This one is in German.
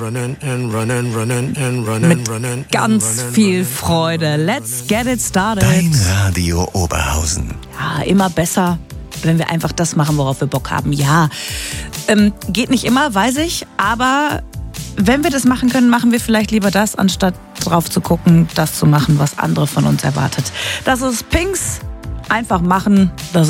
Mit ganz viel Freude. Let's get it started. Dein Radio Oberhausen. Ja, immer besser, wenn wir einfach das machen, worauf wir Bock haben. Ja, geht nicht immer, weiß ich, aber wenn wir das machen können, machen wir vielleicht lieber das, anstatt drauf zu gucken, das zu machen, was andere von uns erwartet. Das ist Pinks. Einfach machen. Das